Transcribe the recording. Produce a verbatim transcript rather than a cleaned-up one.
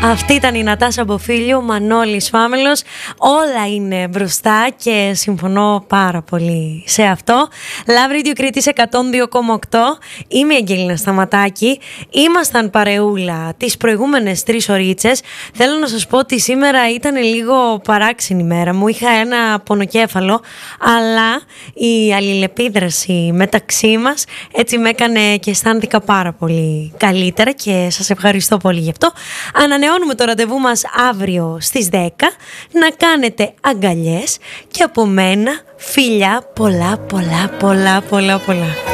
Αυτή ήταν η Νατάσα Μποφίλιου, Μανώλης Φάμελος. Όλα είναι μπροστά και συμφωνώ πάρα πολύ σε αυτό. Love Radio Κρήτης εκατόν δύο κόμμα οκτώ. Είμαι η Αγγελίνα Σταματάκη. Ήμασταν παρεούλα τις προηγούμενες τρεις ωρίτσες. Θέλω να σας πω ότι σήμερα ήταν λίγο παράξενη η μέρα μου. Είχα ένα πονοκέφαλο, αλλά η αλληλεπίδραση μεταξύ μας έτσι με έκανε και αισθάνθηκα πάρα πολύ καλύτερα και σας ευχαριστώ πολύ γι' αυτό. Ανανεώνουμε το ραντεβού μας αύριο στις δέκα. Να κάνετε αγκαλιές και από μένα φιλιά πολλά πολλά πολλά πολλά πολλά.